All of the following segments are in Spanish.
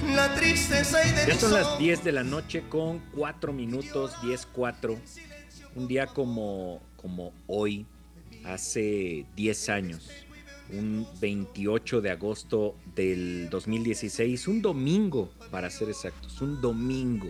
la tristeza y de Ya mis son las ojos. 10 de la noche con 4 minutos, 10:04. Un día como hoy, hace 10 años, un 28 de agosto del 2016, un domingo, para ser exactos, un domingo.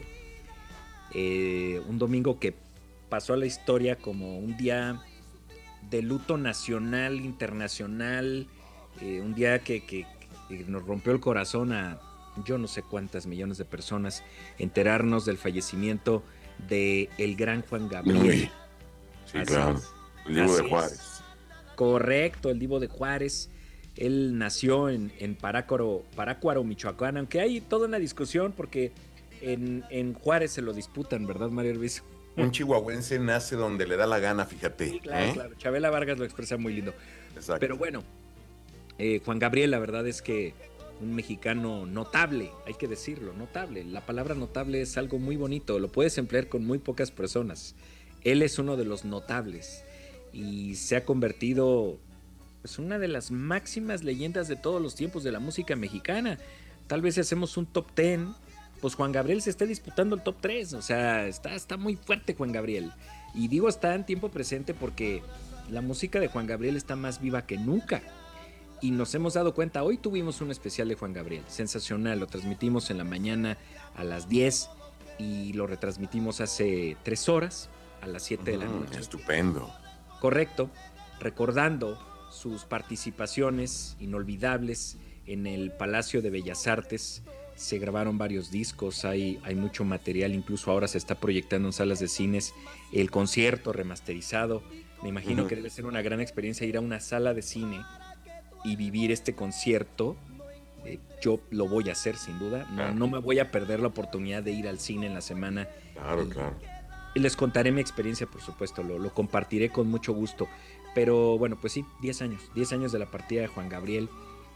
Un domingo que pasó a la historia como un día de luto nacional, internacional, un día que nos rompió el corazón a yo no sé cuántas millones de personas, enterarnos del fallecimiento de el gran Juan Gabriel. Uy, sí, Así claro. es, El Divo de así es. Juárez. Correcto, el Divo de Juárez. Él nació en Parácuaro, Michoacán, aunque hay toda una discusión porque en Juárez se lo disputan, ¿verdad, Mario Ruiz? Un chihuahuense nace donde le da la gana, fíjate, Sí, claro, ¿eh? claro. Chabela Vargas lo expresa muy lindo. Pero Exacto. bueno, Juan Gabriel, la verdad es que un mexicano notable, hay que decirlo, notable. La palabra notable es algo muy bonito, lo puedes emplear con muy pocas personas. Él es uno de los notables y se ha convertido pues una de las máximas leyendas de todos los tiempos de la música mexicana. Tal vez si hacemos un top 10, pues Juan Gabriel se está disputando el top 3. O sea, está muy fuerte Juan Gabriel. Y digo está en tiempo presente porque la música de Juan Gabriel está más viva que nunca. Y nos hemos dado cuenta, hoy tuvimos un especial de Juan Gabriel, sensacional, lo transmitimos en la mañana a las 10 y lo retransmitimos hace 3 horas, a las 7 de la noche. Estupendo. Correcto, recordando sus participaciones inolvidables en el Palacio de Bellas Artes. Se grabaron varios discos, hay mucho material, incluso ahora se está proyectando en salas de cines el concierto remasterizado. Me imagino que debe ser una gran experiencia ir a una sala de cine y vivir este concierto. Yo lo voy a hacer sin duda, Claro, no me voy a perder la oportunidad de ir al cine en la semana claro, y, claro. y les contaré mi experiencia, por supuesto, lo compartiré con mucho gusto. Pero bueno, pues sí, 10 años de la partida de Juan Gabriel,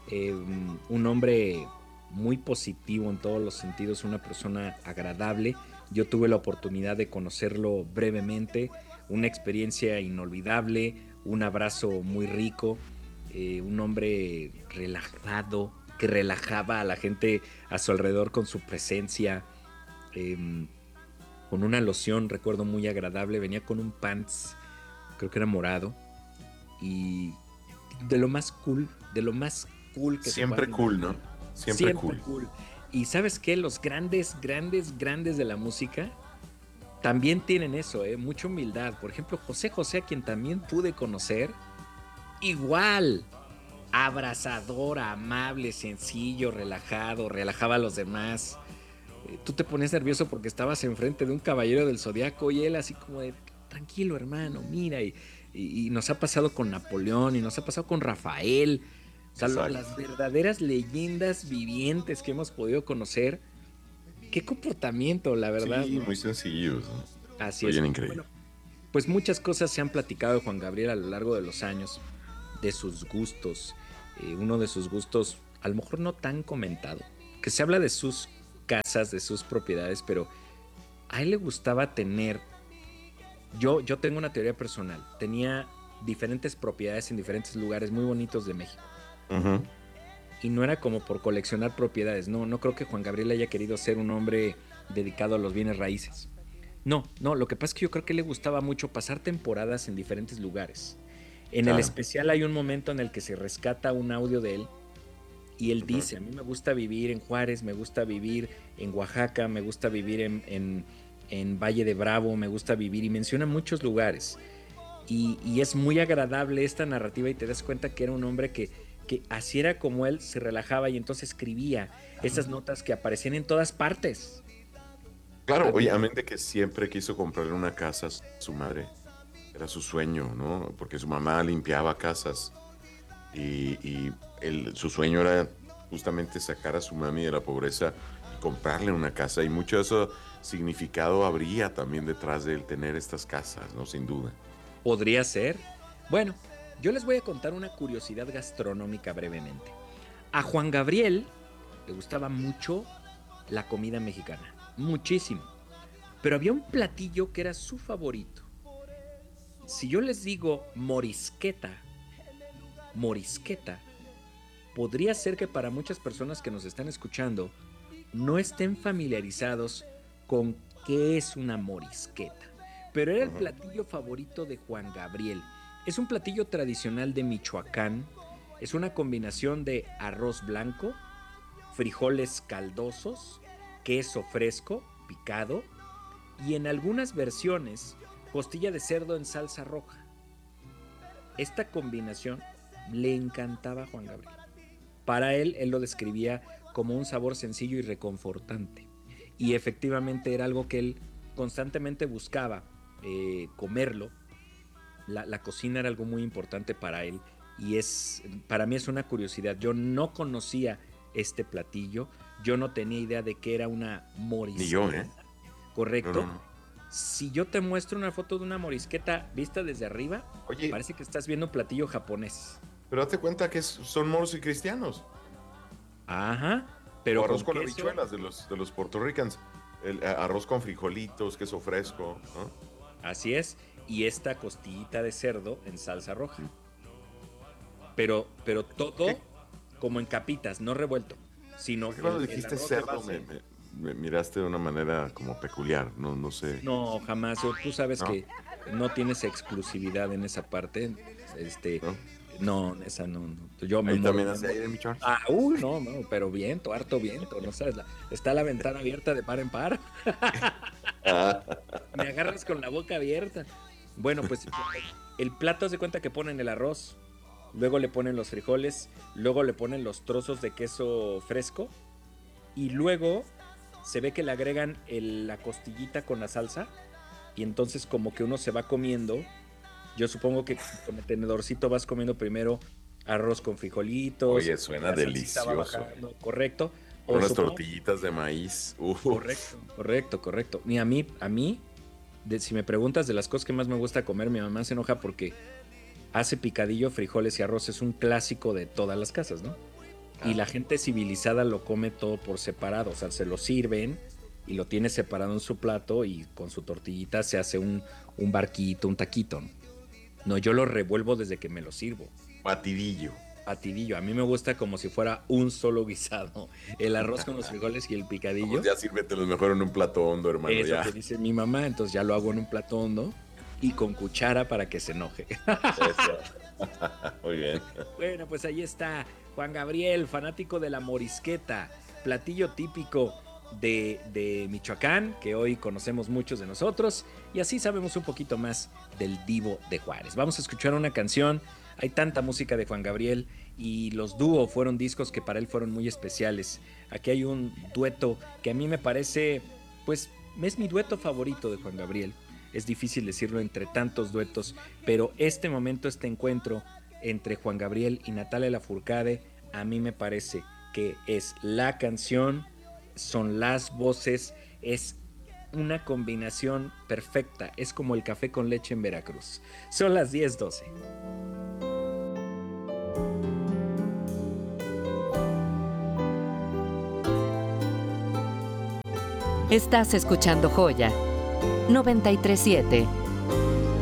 un hombre muy positivo en todos los sentidos, una persona agradable. Yo tuve la oportunidad de conocerlo brevemente, una experiencia inolvidable, un abrazo muy rico, un hombre relajado, que relajaba a la gente a su alrededor con su presencia. eh, con una loción, recuerdo muy agradable, venía con un pants, creo que era morado, y de lo más cool que se Siempre puedan cool, ¿no? imaginar. Siempre Siempre cool. cool. Y sabes qué, los grandes, grandes, grandes de la música también tienen eso, mucha humildad. Por ejemplo, José José, a quien también pude conocer, igual, abrazador, amable, sencillo, relajado, relajaba a los demás. Tú te pones nervioso porque estabas enfrente de un caballero del zodiaco y él así como de tranquilo hermano, mira, y nos ha pasado con Napoleón y nos ha pasado con Rafael, o sea, las Exacto. verdaderas leyendas vivientes que hemos podido conocer. Qué comportamiento, la verdad, Sí, ¿no? muy sencillos, ¿no? Así es. Oyen increíble. Bueno, pues muchas cosas se han platicado de Juan Gabriel a lo largo de los años, de sus gustos. Uno de sus gustos, a lo mejor no tan comentado, que se habla de sus casas, de sus propiedades, pero a él le gustaba tener, yo tengo una teoría personal, tenía diferentes propiedades en diferentes lugares muy bonitos de México. Ujú. Y no era como por coleccionar propiedades, no creo que Juan Gabriel haya querido ser un hombre dedicado a los bienes raíces. No, lo que pasa es que yo creo que le gustaba mucho pasar temporadas en diferentes lugares. En el Claro. especial hay un momento en el que se rescata un audio de él y él Ujú. dice, a mí me gusta vivir en Juárez, me gusta vivir en Oaxaca, me gusta vivir en Valle de Bravo, me gusta vivir y menciona muchos lugares. Y es muy agradable esta narrativa y te das cuenta que era un hombre que así era como él se relajaba y entonces escribía esas notas que aparecían en todas partes. Claro, Había, obviamente que siempre quiso comprarle una casa a su madre. Era su sueño, ¿no? Porque su mamá limpiaba casas y su sueño era justamente sacar a su mami de la pobreza y comprarle una casa. Y mucho de eso significado habría también detrás de él tener estas casas, ¿no? Sin duda. podría ser. Bueno, yo les voy a contar una curiosidad gastronómica brevemente. A Juan Gabriel le gustaba mucho la comida mexicana, muchísimo. Pero había un platillo que era su favorito. Si yo les digo morisqueta, podría ser que para muchas personas que nos están escuchando no estén familiarizados con qué es una morisqueta, pero era el platillo favorito de Juan Gabriel. Es un platillo tradicional de Michoacán, es una combinación de arroz blanco, frijoles caldosos, queso fresco, picado, y en algunas versiones, costilla de cerdo en salsa roja. Esta combinación le encantaba a Juan Gabriel. Para él lo describía como un sabor sencillo y reconfortante. Y efectivamente era algo que él constantemente buscaba comerlo. La cocina era algo muy importante para él y para mí es una curiosidad. Yo no conocía este platillo, yo no tenía idea de que era una morisqueta. Ni yo, ¿eh? ¿Correcto? No. Si yo te muestro una foto de una morisqueta vista desde arriba, Oye, parece que estás viendo un platillo japonés. pero date cuenta que son moros y cristianos. Ajá, pero O arroz con queso. habichuelas de los puertorricanos. El arroz con frijolitos, queso fresco, ¿no? Así es, y esta costillita de cerdo en salsa roja. Pero todo ¿Qué? como en capitas, no revuelto, sino Porque cuando el dijiste arroz de cerdo base. me miraste de una manera como peculiar, no sé. No, jamás. Tú sabes ¿No? que no tienes exclusividad en esa parte. ¿No? No, esa no. Yo me Ahí muero. también hace aire, Michoacán. No, pero viento, harto viento, no sabes. Está la ventana abierta de par en par. Me agarras con la boca abierta. Bueno, pues el plato se cuenta que ponen el arroz, luego le ponen los frijoles, luego le ponen los trozos de queso fresco y luego se ve que le agregan la costillita con la salsa y entonces como que uno se va comiendo. Yo supongo que con el tenedorcito vas comiendo primero arroz con frijolitos. Oye, suena la salsita va delicioso. bajando, correcto. Con unas supongo- tortillitas de maíz. Uf. Correcto. Y a mí, si me preguntas de las cosas que más me gusta comer, mi mamá se enoja porque hace picadillo, frijoles y arroz. Es un clásico de todas las casas, ¿no? Y la gente civilizada lo come todo por separado. O sea, se lo sirven y lo tiene separado en su plato y con su tortillita se hace un barquito, un taquito, ¿no? No, yo lo revuelvo desde que me lo sirvo. Batidillo. Patidillo. A mí me gusta como si fuera un solo guisado. El arroz con los frijoles y el picadillo. Pues ya sírvetelo mejor en un plato hondo, hermano. Eso Ya. que dice mi mamá, entonces ya lo hago en un plato hondo y con cuchara para que se enoje. Eso. Muy bien. Bueno, pues ahí está Juan Gabriel, fanático de la morisqueta, platillo típico de Michoacán, que hoy conocemos muchos de nosotros, y así sabemos un poquito más del Divo de Juárez. Vamos a escuchar una canción. Hay tanta música de Juan Gabriel y los dúos fueron discos que para él fueron muy especiales. Aquí hay un dueto que a mí me parece, pues, es mi dueto favorito de Juan Gabriel. Es difícil decirlo entre tantos duetos, pero este momento, este encuentro entre Juan Gabriel y Natalia Lafourcade, a mí me parece que es la canción, son las voces, es una combinación perfecta, es como el café con leche en Veracruz. Son las 10:12. Estás escuchando Joya 93.7.